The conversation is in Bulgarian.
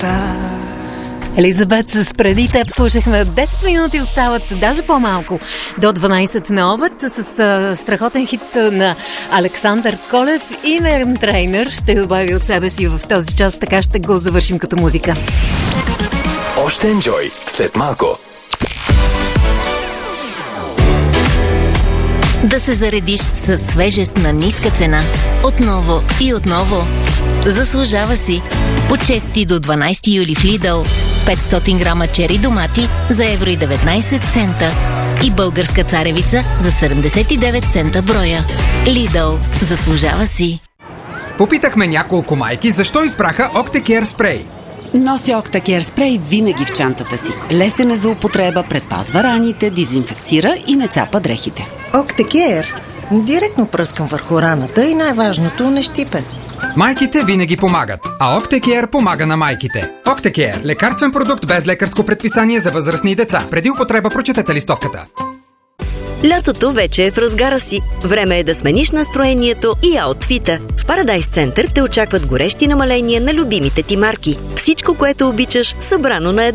Елизабет, с преди теб слушахме 10 минути, остават даже по-малко до 12 на обед с страхотен хит на Александър Колев и Меган Трейнър. Ще добави от себе си в този час, така ще го завършим като музика. Още енджой след малко. Да се заредиш със свежест на ниска цена. Отново и отново. Заслужава си. От 6 до 12 юли в Lidl 500 грама чери домати за евро и 19 цента и българска царевица за 79 цента броя. Lidl. Заслужава си. Попитахме няколко майки защо избраха Octacare спрей. Нося Octacare спрей винаги в чантата си. Лесен е за употреба, предпазва раните, дезинфекцира и не цапа дрехите. Octacare директно пръскам върху раната и най-важното не щипе. Майките винаги помагат, а Octacare помага на майките. Octacare – лекарствен продукт без лекарско предписание за възрастни деца. Преди употреба прочетете листовката. Лятото вече е в разгара си. Време е да смениш настроението и аутфита. В Paradise Center те очакват горещи намаления на любимите ти марки. Всичко, което обичаш, събрано на